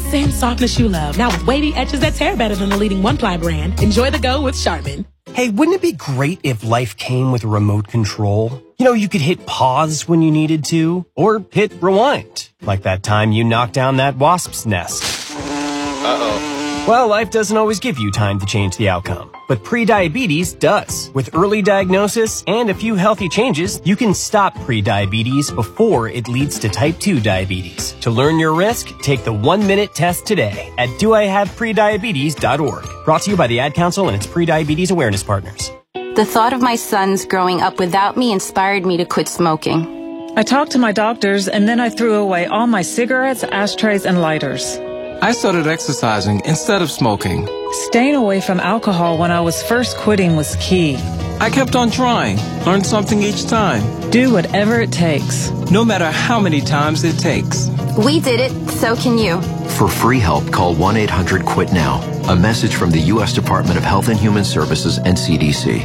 same softness you love, now with wavy edges that tear better than the leading one-ply brand. Enjoy the go with Charmin. Hey, wouldn't it be great if life came with a remote control? You know, you could hit pause when you needed to, or hit rewind, like that time you knocked down that wasp's nest. Uh-oh. Well, life doesn't always give you time to change the outcome, but prediabetes does. With early diagnosis and a few healthy changes, you can stop prediabetes before it leads to type 2 diabetes. To learn your risk, take the 1-minute test today at doihaveprediabetes.org. Brought to you by the Ad Council and its prediabetes awareness partners. The thought of my sons growing up without me inspired me to quit smoking. I talked to my doctors, and then I threw away all my cigarettes, ashtrays, and lighters. I started exercising instead of smoking. Staying away from alcohol when I was first quitting was key. I kept on trying, learned something each time. Do whatever it takes. No matter how many times it takes. We did it, so can you. For free help, call 1-800-QUIT-NOW. A message from the U.S. Department of Health and Human Services and CDC.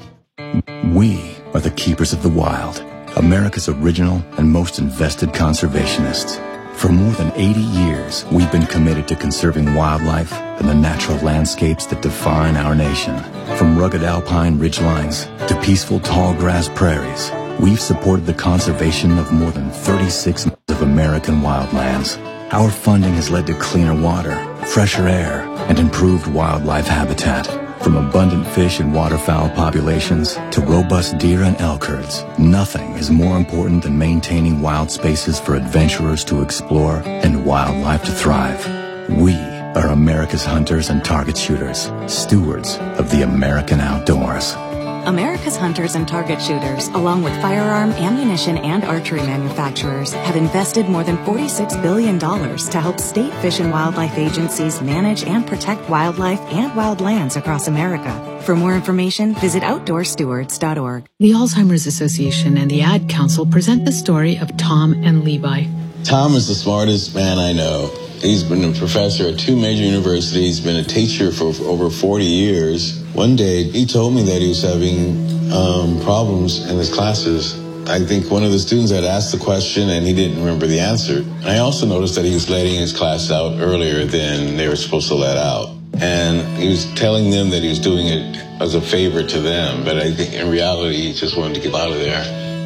We are the keepers of the wild, America's original and most invested conservationists. For more than 80 years, we've been committed to conserving wildlife and the natural landscapes that define our nation. From rugged alpine ridgelines to peaceful tall grass prairies, we've supported the conservation of more than 36 miles of American wildlands. Our funding has led to cleaner water, fresher air, and improved wildlife habitat. From abundant fish and waterfowl populations to robust deer and elk herds, nothing is more important than maintaining wild spaces for adventurers to explore and wildlife to thrive. We are America's hunters and target shooters, stewards of the American outdoors. America's hunters and target shooters, along with firearm, ammunition, and archery manufacturers, have invested more than $46 billion to help state fish and wildlife agencies manage and protect wildlife and wildlands across America. For more information, visit OutdoorStewards.org. The Alzheimer's Association and the Ad Council present the story of Tom and Levi. Tom is the smartest man I know. He's been a professor at 2 major universities, been a teacher for over 40 years. One day, he told me that he was having problems in his classes. I think one of the students had asked the question and he didn't remember the answer. And I also noticed that he was letting his class out earlier than they were supposed to let out. And he was telling them that he was doing it as a favor to them, but I think in reality, he just wanted to get out of there.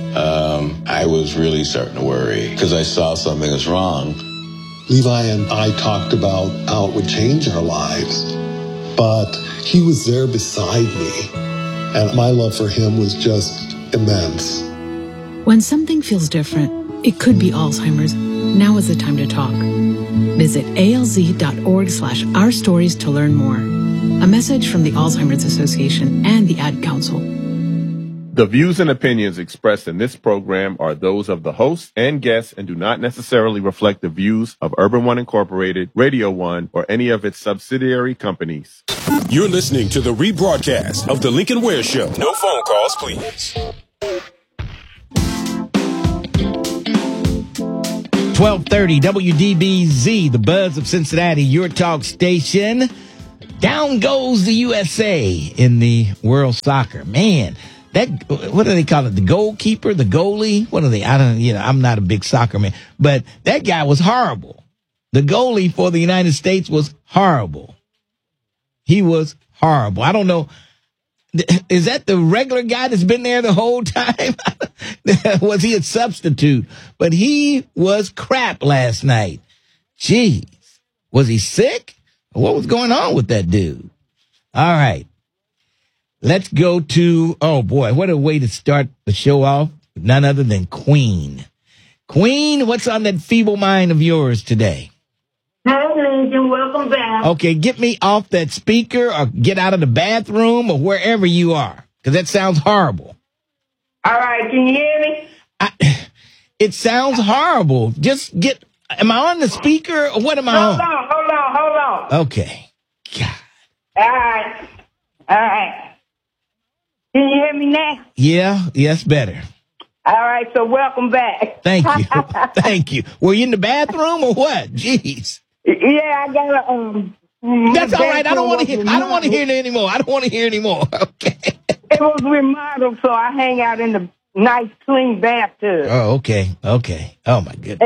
I was really starting to worry because I saw something was wrong. Levi and I talked about how it would change our lives, but he was there beside me, and my love for him was just immense. When something feels different, it could be Alzheimer's. Now is the time to talk. Visit alz.org/ourstories to learn more. A message from the Alzheimer's Association and the Ad Council. The views and opinions expressed in this program are those of the host and guests and do not necessarily reflect the views of Urban One Incorporated, Radio One, or any of its subsidiary companies. You're listening to the rebroadcast of The Lincoln Ware Show. No phone calls, please. 1230 WDBZ, the buzz of Cincinnati, your talk station. Down goes the USA in the World Soccer. Man, that, what do they call it? The goalkeeper, the goalie? What are they? I'm not a big soccer man, but that guy was horrible. The goalie for the United States was horrible. He was horrible. I don't know. Is that the regular guy that's been there the whole time? Was he a substitute? But he was crap last night. Jeez. Was he sick? What was going on with that dude? All right. Let's go to, oh boy, what a way to start the show off. None other than Queen. Queen, what's on that feeble mind of yours today? Hey, Lincoln, welcome back. Okay, get me off that speaker or get out of the bathroom or wherever you are, because that sounds horrible. All right, can you hear me? It sounds horrible. Just get, am I on the speaker or what am I on? Hold on. Okay. God. All right. Can you hear me now? Yeah, yes, better. All right, so welcome back. Thank you. Thank you. Were you in the bathroom or what? Jeez. Yeah, I got a, that's all right. I don't want to hear it anymore. Okay. It was remodeled, so I hang out in the nice, clean bathtub. Oh, okay. Oh, my goodness.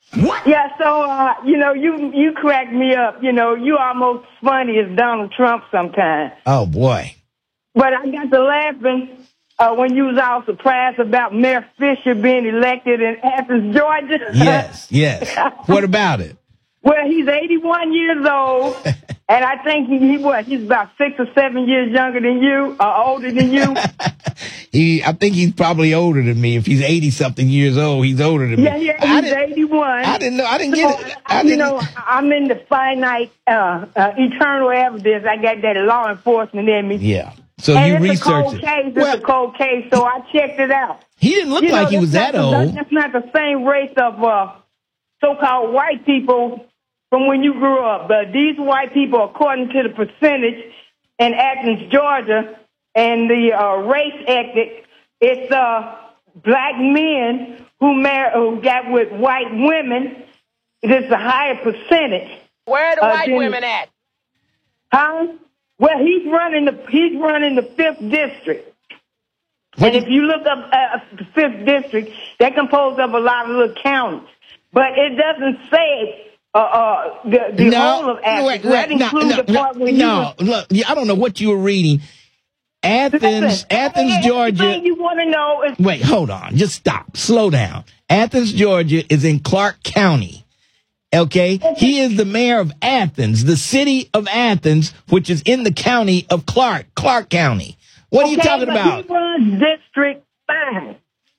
What? Yeah, so, you crack me up. You almost funny as Donald Trump sometimes. Oh, boy. But I got to laughing when you was all surprised about Mayor Fisher being elected in Athens, Georgia. Yes. What about it? Well, he's 81 years old, and I think he's about 6 or 7 years younger than you, or older than you. I think he's probably older than me. If he's 80-something years old, he's older than me. Yeah, he's 81. I didn't know. I didn't get it. I'm in the finite, eternal evidence. I got that law enforcement in me. Yeah. So and you it's researched it. It's a cold case, so I checked it out. He didn't look like he was that old. That's not the same race of so-called white people from when you grew up. But these white people, according to the percentage in Athens, Georgia, and the race ethic, it's black men who got with white women. It's a higher percentage. Where are the white women at? Huh? Well, he's running the 5th district. And if you look up the 5th district, that composed of a lot of little counties. But it doesn't say the whole of Athens. That includes the part where look, I don't know what you were reading. Athens, Georgia. You want to know is wait, hold on. Just stop. Slow down. Athens, Georgia is in Clark County. Okay? He is the mayor of Athens, the city of Athens, which is in the county of Clark County. What are you talking about? He runs District 5.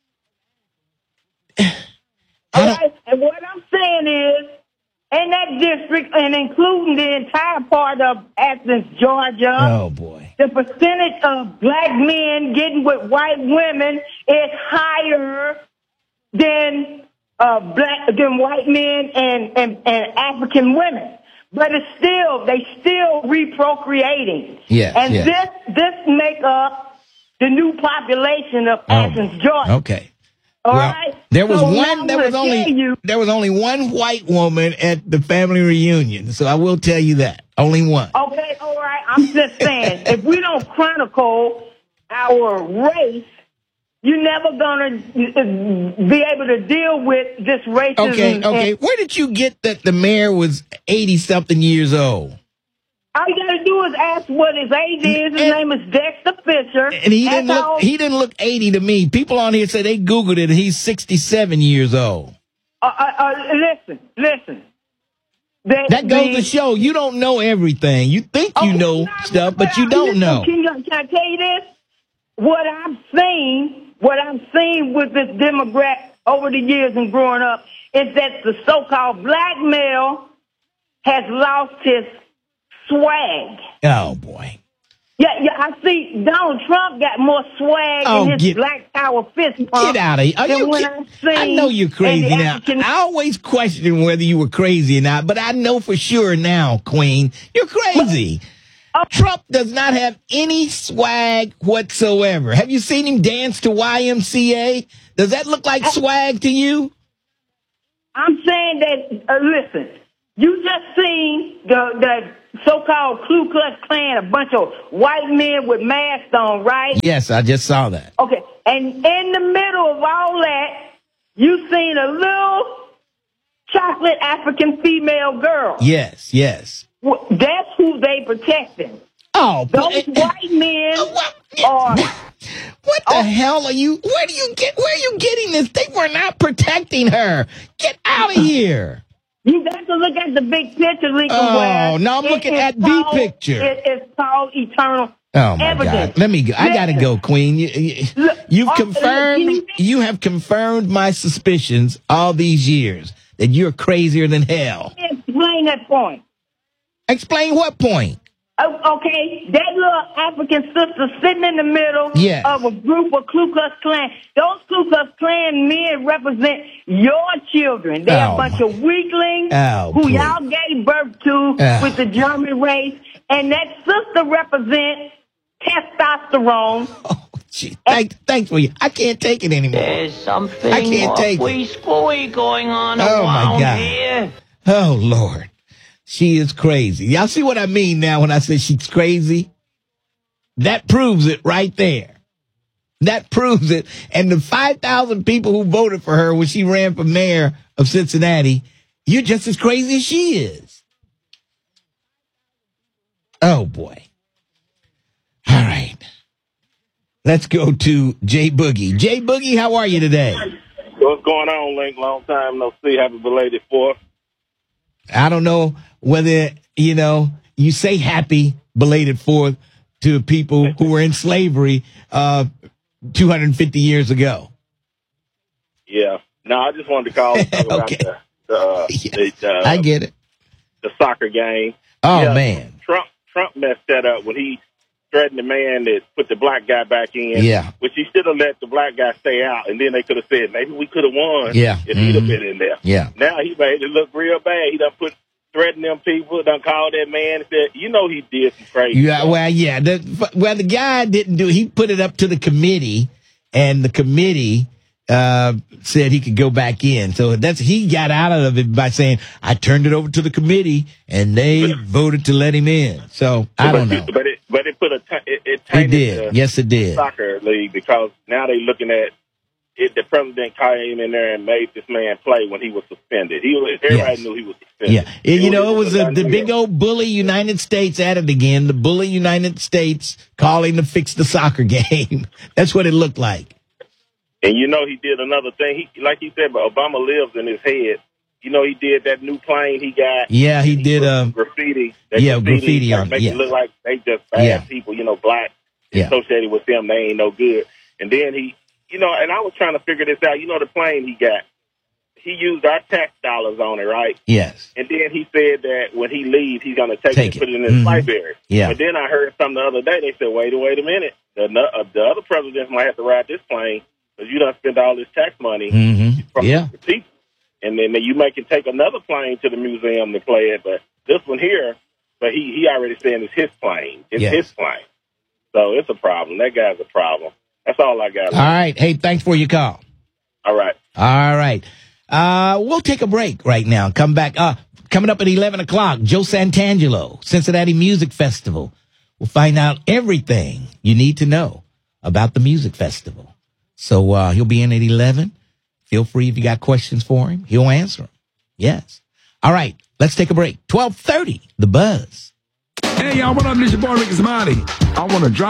All right? And what I'm saying is, in that district, and including the entire part of Athens, Georgia, oh boy, the percentage of black men getting with white women is higher than white men and African women. But they still reprocreating. Yes, and yes. this make up the new population of Athens, Georgia. Okay. All right. There was only one white woman at the family reunion, so I will tell you that. Only one. Okay, all right. I'm just saying, if we don't chronicle our race, you're never gonna be able to deal with this racism. Okay. Where did you get that the mayor was 80-something years old? All you gotta do is ask what his age is. His name is Dexter Fisher. And he didn't look 80 to me. People on here say they Googled it and he's 67 years old. Listen. That goes to show you don't know everything. You think you know stuff, but you don't know. Can I tell you this? What I've seen with this demographic over the years and growing up is that the so-called black male has lost his swag. Oh, boy. Yeah, I see Donald Trump got more swag in his Black Power fist pump. Get out of here. I know you're crazy now. I always questioned whether you were crazy or not, but I know for sure now, Queen, you're crazy. Trump does not have any swag whatsoever. Have you seen him dance to YMCA? Does that look like swag to you? I'm saying that, listen, you just seen the so-called Ku Klux Klan, a bunch of white men with masks on, right? Yes, I just saw that. Okay, and in the middle of all that, you seen a little chocolate African female girl. Yes. That's who they protecting. Oh, those white men are. What the hell are you? Where are you getting this? They were not protecting her. Get out of here. You got to look at the big picture, Lincoln. Oh, no, I'm looking at the picture. It's called eternal God. evidence. Let me go. I got to go, Queen. You have confirmed my suspicions all these years that you're crazier than hell. Explain that point. Explain what point? Okay, that little African sister sitting in the middle of a group of Ku Klux Klan. Those Ku Klux Klan men represent your children. They're a bunch of weaklings who y'all gave birth to with the German race. And that sister represents testosterone. Oh, gee. Thanks for you. I can't take it anymore. There's something awfully going on around here. Oh, Lord. She is crazy. Y'all see what I mean now when I say she's crazy? That proves it right there. That proves it. And the 5,000 people who voted for her when she ran for mayor of Cincinnati, you're just as crazy as she is. Oh, boy. All right. Let's go to Jay Boogie. Jay Boogie, how are you today? What's going on, Link? Long time no see. Happy belated 4th. I don't know whether, you say happy belated 4th to people who were in slavery 250 years ago. Yeah. No, I just wanted to call and talk okay. about the I get it. The soccer game. Oh, yeah, man. Trump messed that up when he threatened the man that put the black guy back in. Yeah. Which he should have let the black guy stay out, and then they could have said, maybe we could have won if he'd have been in there. Yeah. Now he made it look real bad. He done threatened them people, done called that man and said, he did some crazy stuff. Well, the guy didn't do it. He put it up to the committee, and the committee said he could go back in. So he got out of it by saying, I turned it over to the committee, and they voted to let him in. So I don't know. But it put it did. Yes, it did. Soccer league, because now they looking at it. The president came in there and made this man play when he was suspended. Everybody knew he was suspended. Yeah, it was the big old bully United States at it again. The bully United States calling to fix the soccer game. That's what it looked like. And he did another thing. Like he said, but Obama lives in his head. He did that new plane he got. Yeah, he did graffiti. Graffiti on make it look like they just bad people. Black associated with them, they ain't no good. And then he, and I was trying to figure this out. The plane he got, he used our tax dollars on it, right? Yes. And then he said that when he leaves, he's going to take it and put it in his library. Yeah. But then I heard something the other day. They said, wait a minute. The other presidents might have to ride this plane because you done spent all this tax money from the people. And then you can take another plane to the museum to play it. But this one here, but he already saying it's his plane. It's his plane. So it's a problem. That guy's a problem. That's all I got. All right. Hey, thanks for your call. All right. All right. We'll take a break right now. Come back. Coming up at 11 o'clock, Joe Santangelo, Cincinnati Music Festival. We'll find out everything you need to know about the music festival. So he'll be in at 11. Feel free if you got questions for him. He'll answer them. Yes. All right. Let's take a break. 12:30, The Buzz. Hey, y'all. What up? This your boy, Ricky Smiley. I want to drop